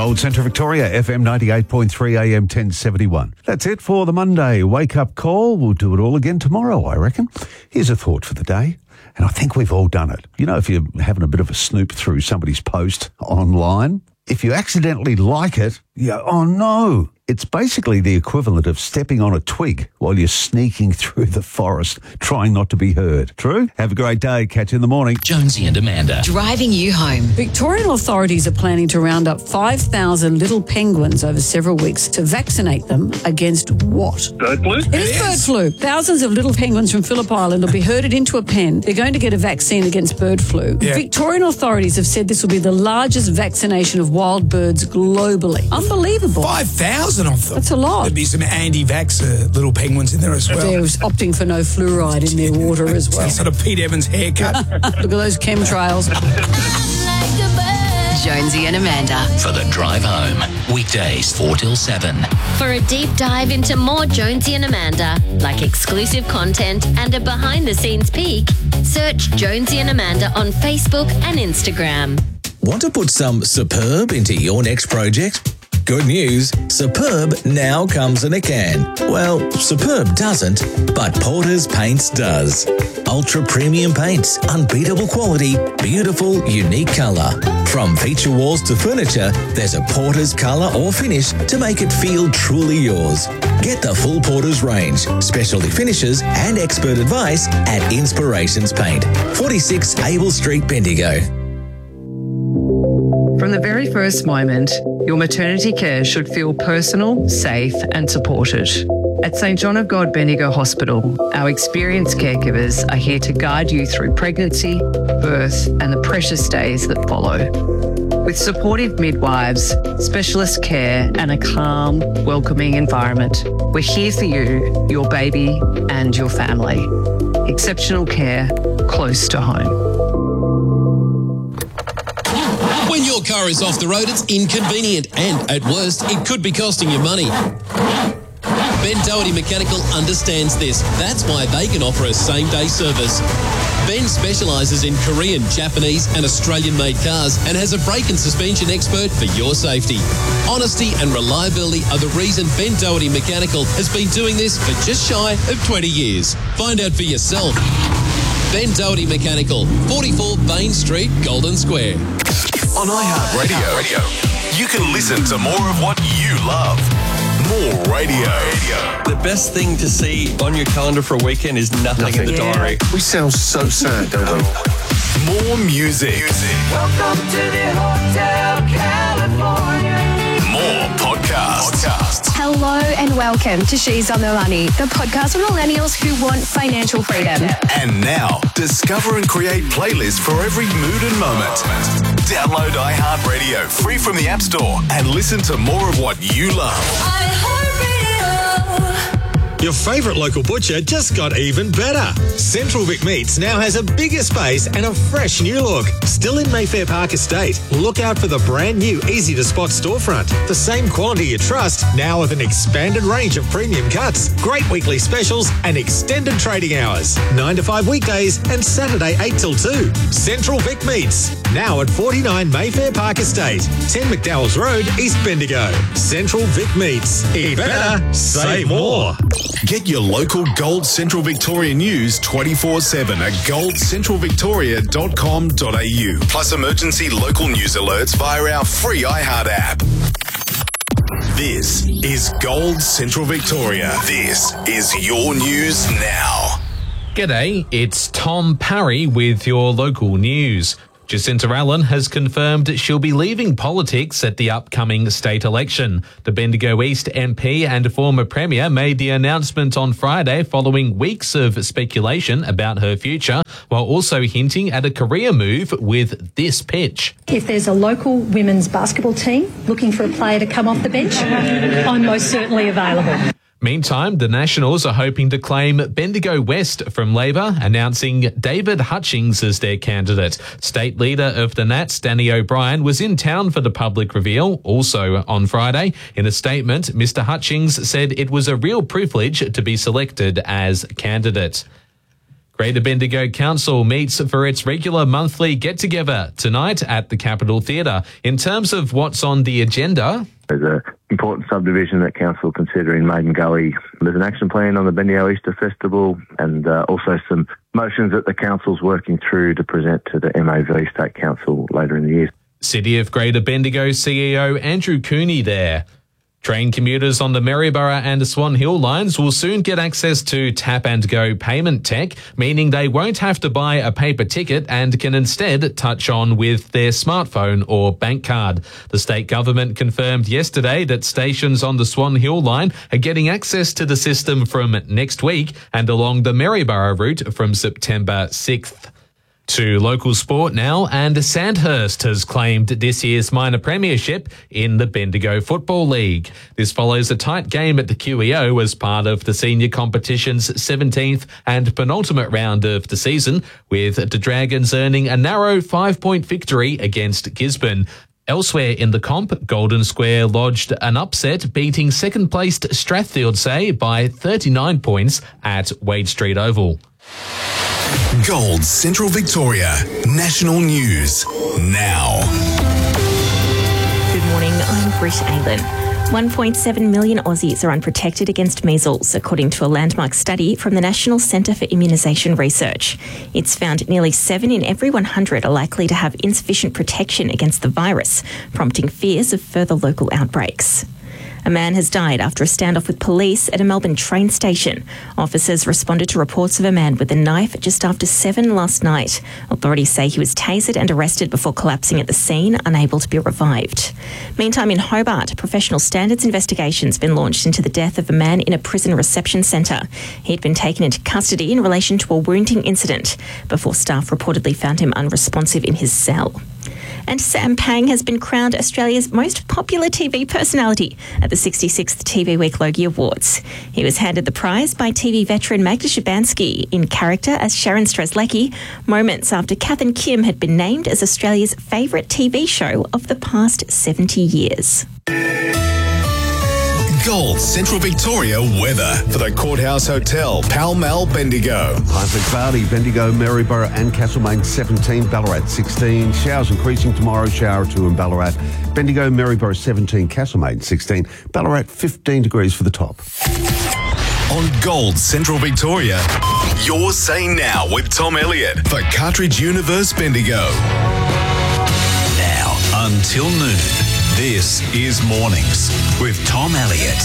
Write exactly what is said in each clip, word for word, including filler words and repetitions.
Gold Central Victoria, F M ninety-eight point three, A M ten seventy-one. That's it for the Monday wake-up call. We'll do it all again tomorrow, I reckon. Here's a thought for the day, and I think we've all done it. You know, if you're having a bit of a snoop through somebody's post online, if you accidentally like it, you go, oh no. It's basically the equivalent of stepping on a twig while you're sneaking through the forest, trying not to be heard. True? Have a great day. Catch you in the morning. Jonesy and Amanda. Driving you home. Victorian authorities are planning to round up five thousand little penguins over several weeks to vaccinate them against what? Bird flu? It is bird flu. Thousands of little penguins from Phillip Island will be herded into a pen. They're going to get a vaccine against bird flu. Yeah. Victorian authorities have said this will be the largest vaccination of wild birds globally. Unbelievable. five thousand of them. That's a lot. There'd be some anti-vaxxer little penguins in there as well. They're opting for no fluoride in their water as well. Sort of Pete Evans haircut. Look at those chemtrails. Jonesy and Amanda. For the drive home. Weekdays four till seven. For a deep dive into more Jonesy and Amanda, like exclusive content and a behind-the-scenes peek, search Jonesy and Amanda on Facebook and Instagram. Want to put some superb into your next project? Good news, Superb now comes in a can. Well, Superb doesn't, but Porter's Paints does. Ultra premium paints, unbeatable quality, beautiful, unique colour. From feature walls to furniture, there's a Porter's colour or finish to make it feel truly yours. Get the full Porter's range, specialty finishes and expert advice at Inspirations Paint, forty-six Abel Street, Bendigo. From the very first moment, your maternity care should feel personal, safe and supported. At Saint John of God Bendigo Hospital, our experienced caregivers are here to guide you through pregnancy, birth and the precious days that follow. With supportive midwives, specialist care and a calm, welcoming environment, we're here for you, your baby and your family. Exceptional care close to home. When your car is off the road, it's inconvenient and, at worst, it could be costing you money. Ben Doherty Mechanical understands this. That's why they can offer a same-day service. Ben specialises in Korean, Japanese and Australian-made cars and has a brake and suspension expert for your safety. Honesty and reliability are the reason Ben Doherty Mechanical has been doing this for just shy of twenty years. Find out for yourself. Ben Doherty Mechanical, forty-four Bain Street, Golden Square. On iHeartRadio, you can listen to more of what you love. More radio. The best thing to see on your calendar for a weekend is nothing, nothing. in the yeah. diary. We sound so sad, don't we? More music. music. Welcome to the Hotel California. More podcasts. podcasts. Hello and welcome to She's on the Money, the podcast for millennials who want financial freedom. And now, discover and create playlists for every mood and moment. Download iHeartRadio free from the App Store and listen to more of what you love. Your favourite local butcher just got even better. Central Vic Meats now has a bigger space and a fresh new look. Still in Mayfair Park Estate. Look out for the brand new easy-to-spot storefront. The same quality you trust, now with an expanded range of premium cuts, great weekly specials and extended trading hours. nine to five weekdays and Saturday eight till two. Central Vic Meats, now at forty-nine Mayfair Park Estate, ten McDowell's Road, East Bendigo. Central Vic Meats. Eat better, save more. Get your local Gold Central Victoria news twenty-four seven at gold central victoria dot com dot a u. Plus emergency local news alerts via our free iHeart app. This is Gold Central Victoria. This is your news now. G'day, it's Tom Parry with your local news. Jacinta Allen has confirmed she'll be leaving politics at the upcoming state election. The Bendigo East M P and former Premier made the announcement on Friday following weeks of speculation about her future, while also hinting at a career move with this pitch. If there's a local women's basketball team looking for a player to come off the bench, I'm most certainly available. Meantime, the Nationals are hoping to claim Bendigo West from Labor, announcing David Hutchings as their candidate. State leader of the Nats, Danny O'Brien, was in town for the public reveal, also on Friday. In a statement, Mister Hutchings said it was a real privilege to be selected as candidate. Greater Bendigo Council meets for its regular monthly get-together tonight at the Capitol Theatre. In terms of what's on the agenda... There's an important subdivision that Council considering Maiden Gully. There's an action plan on the Bendigo Easter Festival and uh, also some motions that the Council's working through to present to the M A V State Council later in the year. City of Greater Bendigo C E O Andrew Cooney there. Train commuters on the Maryborough and Swan Hill lines will soon get access to tap-and-go payment tech, meaning they won't have to buy a paper ticket and can instead touch on with their smartphone or bank card. The state government confirmed yesterday that stations on the Swan Hill line are getting access to the system from next week and along the Maryborough route from September sixth. To local sport now, and Sandhurst has claimed this year's minor premiership in the Bendigo Football League. This follows a tight game at the Q E O as part of the senior competition's seventeenth and penultimate round of the season, with the Dragons earning a narrow five-point victory against Gisborne. Elsewhere in the comp, Golden Square lodged an upset, beating second-placed Strathfieldsaye by thirty-nine points at Wade Street Oval. Gold Central Victoria National News now. Good morning, I'm Britt Aylen. one point seven million Aussies are unprotected against measles, according to a landmark study from the National Centre for Immunisation Research. It's found nearly seven in every one hundred are likely to have insufficient protection against the virus, prompting fears of further local outbreaks. A man has died after a standoff with police at a Melbourne train station. Officers responded to reports of a man with a knife just after seven last night. Authorities say he was tasered and arrested before collapsing at the scene, unable to be revived. Meantime, in Hobart, professional standards investigations have been launched into the death of a man in a prison reception centre. He'd been taken into custody in relation to a wounding incident before staff reportedly found him unresponsive in his cell. And Sam Pang has been crowned Australia's most popular T V personality at the sixty-sixth T V Week Logie Awards. He was handed the prize by T V veteran Magda Szubanski in character as Sharon Strzelecki, moments after Kath and Kim had been named as Australia's favourite T V show of the past seventy years. Gold Central Victoria weather for the Courthouse Hotel, Pall Mall, Bendigo. Partly cloudy, Bendigo, Maryborough and Castlemaine seventeen, Ballarat sixteen. Showers increasing tomorrow, shower or two in Ballarat. Bendigo, Maryborough seventeen, Castlemaine sixteen. Ballarat fifteen degrees for the top. On Gold Central Victoria, you're saying now with Tom Elliott for Cartridge Universe Bendigo. Now until noon. This is Mornings with Tom Elliott.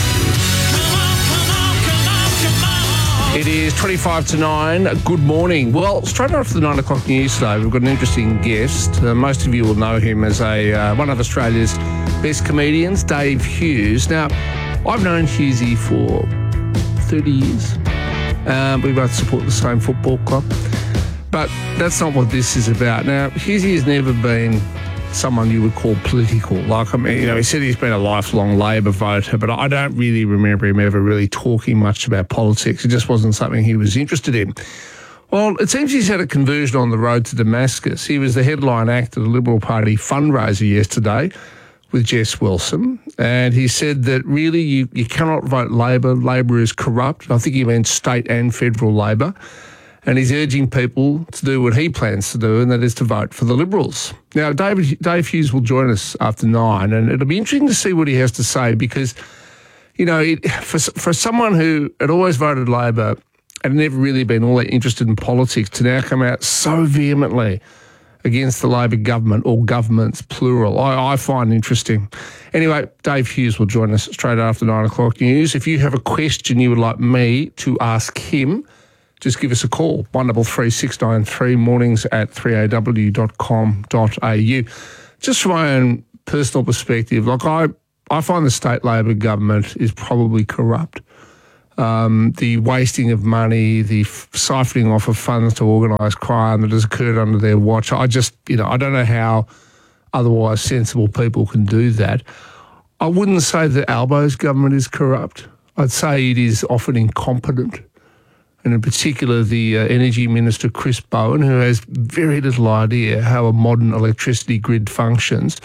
It is twenty-five to nine. Good morning. Well, straight after the nine o'clock news today, we've got an interesting guest. Uh, most of you will know him as a uh, one of Australia's best comedians, Dave Hughes. Now, I've known Hughesy for thirty years. Um, we both support the same football club. But that's not what this is about. Now, Hughesy has never been someone you would call political. Like, I mean, you know, he said he's been a lifelong Labor voter, but I don't really remember him ever really talking much about politics. It just wasn't something he was interested in. Well, it seems he's had a conversion on the road to Damascus. He was the headline act at the Liberal Party fundraiser yesterday with Jess Wilson, and he said that really you, you cannot vote Labor. Labor is corrupt. I think he meant state and federal Labor. And he's urging people to do what he plans to do, and that is to vote for the Liberals. Now, David, Dave Hughes will join us after nine, and it'll be interesting to see what he has to say because, you know, it, for for someone who had always voted Labor and never really been all that interested in politics to now come out so vehemently against the Labor government, or governments, plural, I, I find interesting. Anyway, Dave Hughes will join us straight after nine o'clock news. If you have a question you would like me to ask him, just give us a call, one double three six nine three, mornings at three a w dot com dot a u. Just from my own personal perspective, like I, I find the state Labor government is probably corrupt. Um, the wasting of money, the f- siphoning off of funds to organised crime that has occurred under their watch, I just, you know, I don't know how otherwise sensible people can do that. I wouldn't say that Albo's government is corrupt. I'd say it is often incompetent. And in particular, the uh, Energy Minister, Chris Bowen, who has very little idea how a modern electricity grid functions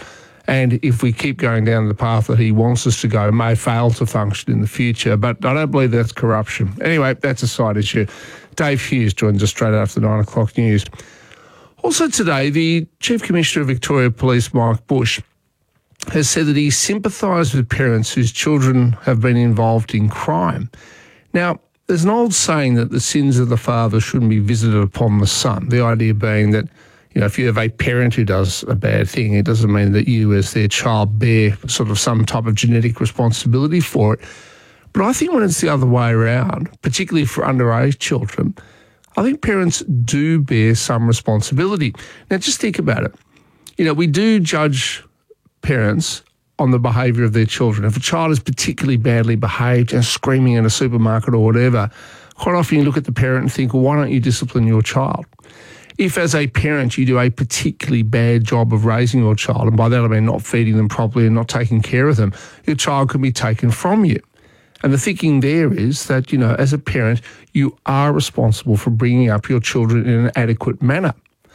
and if we keep going down the path that he wants us to go, may fail to function in the future. But I don't believe that's corruption. Anyway, that's a side issue. Dave Hughes joins us straight after the nine o'clock news. Also today, the Chief Commissioner of Victoria Police, Mike Bush, has said that he sympathised with parents whose children have been involved in crime. Now, there's an old saying that the sins of the father shouldn't be visited upon the son, the idea being that, you know, if you have a parent who does a bad thing, it doesn't mean that you as their child bear sort of some type of genetic responsibility for it. But I think when it's the other way around, particularly for underage children, I think parents do bear some responsibility. Now, just think about it. You know, we do judge parents on the behaviour of their children. If a child is particularly badly behaved and screaming in a supermarket or whatever, quite often you look at the parent and think, well, why don't you discipline your child? If as a parent you do a particularly bad job of raising your child, and by that I mean not feeding them properly and not taking care of them, your child can be taken from you. And the thinking there is that, you know, as a parent, you are responsible for bringing up your children in an adequate manner.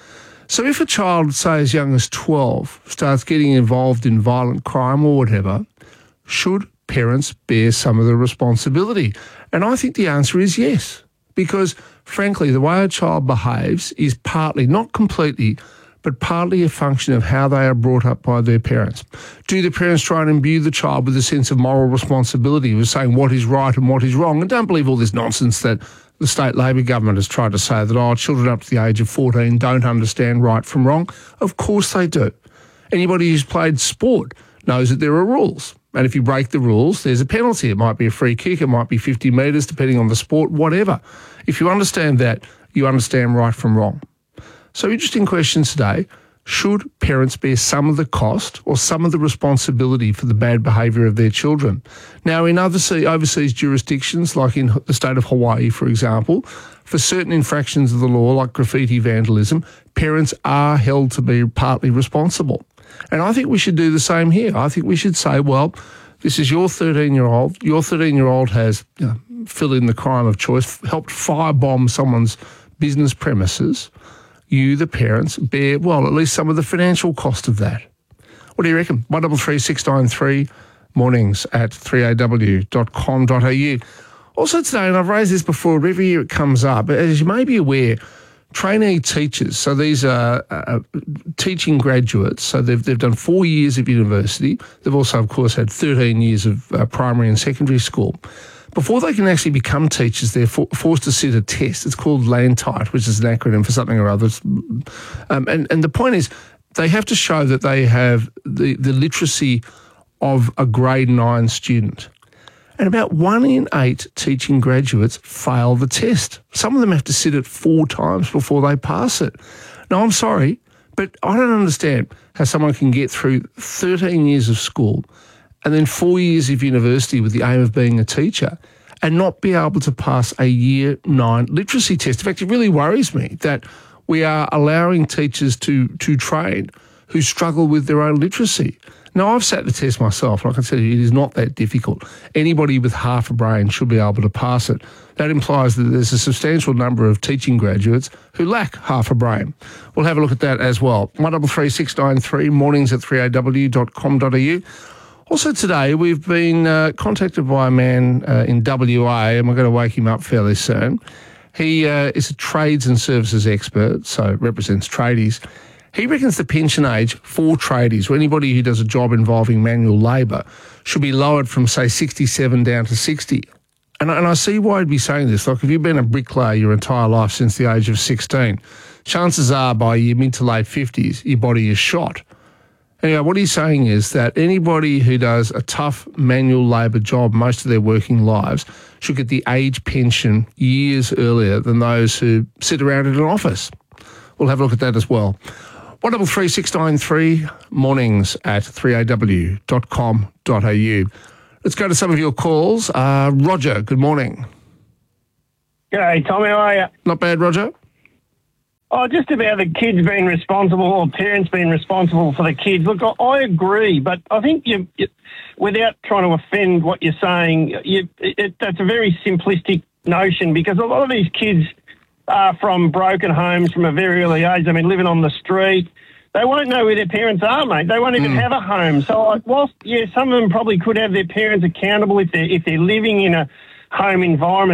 So if a child, say as young as twelve, starts getting involved in violent crime or whatever, should parents bear some of the responsibility? And I think the answer is yes, because frankly, the way a child behaves is partly, not completely, but partly a function of how they are brought up by their parents. Do the parents try and imbue the child with a sense of moral responsibility, of saying what is right and what is wrong? And don't believe all this nonsense that the state Labor government has tried to say that, oh, children up to the age of fourteen don't understand right from wrong. Of course they do. Anybody who's played sport knows that there are rules. And if you break the rules, there's a penalty. It might be a free kick, it might be fifty metres, depending on the sport, whatever. If you understand that, you understand right from wrong. So interesting questions today. Should parents bear some of the cost or some of the responsibility for the bad behaviour of their children? Now, in other overseas jurisdictions, like in the state of Hawaii, for example, for certain infractions of the law, like graffiti vandalism, parents are held to be partly responsible. And I think we should do the same here. I think we should say, well, this is your thirteen-year-old. Your thirteen-year-old has, you know, fill in the crime of choice, helped firebomb someone's business premises. You, the parents, bear, well, at least some of the financial cost of that. What do you reckon? one three three six nine three, mornings at three a w dot com dot a u. Also today, and I've raised this before, every year it comes up, as you may be aware, trainee teachers, so these are uh, teaching graduates, so they've, they've done four years of university. They've also, of course, had thirteen years of uh, primary and secondary school. Before they can actually become teachers, they're for, forced to sit a test. It's called LANTITE, which is an acronym for something or other. Um, and, and the point is, they have to show that they have the, the literacy of a grade nine student. And about one in eight teaching graduates fail the test. Some of them have to sit it four times before they pass it. Now, I'm sorry, but I don't understand how someone can get through thirteen years of school and then four years of university with the aim of being a teacher and not be able to pass a year nine literacy test. In fact, it really worries me that we are allowing teachers to, to train who struggle with their own literacy. Now, I've sat the test myself, and I can tell you it is not that difficult. Anybody with half a brain should be able to pass it. That implies that there's a substantial number of teaching graduates who lack half a brain. We'll have a look at that as well. one three three six nine three, mornings at three a w dot com dot a u. Also today, we've been uh, contacted by a man uh, in W A, and we're going to wake him up fairly soon. He uh, is a trades and services expert, so represents tradies. He reckons the pension age for tradies, or anybody who does a job involving manual labour, should be lowered from, say, sixty-seven down to sixty. And, and I see why he'd be saying this. Like, if you've been a bricklayer your entire life since the age of sixteen, chances are by your mid to late fifties, your body is shot. Anyway, what he's saying is that anybody who does a tough manual labour job most of their working lives should get the age pension years earlier than those who sit around in an office. We'll have a look at that as well. one three three six nine three, mornings at three a w dot com dot a u. Let's go to some of your calls. Uh, Roger, good morning. G'day, Tom, how are you? Not bad, Roger. Oh, just about the kids being responsible, or parents being responsible for the kids. Look, I, I agree, but I think you, you, without trying to offend what you're saying, you, it, that's a very simplistic notion, because a lot of these kids are from broken homes from a very early age. I mean, living on the street, they won't know where their parents are, mate. They won't even Mm. have a home. So, like, whilst yeah, some of them probably could have their parents accountable if they're if they're living in a home environment.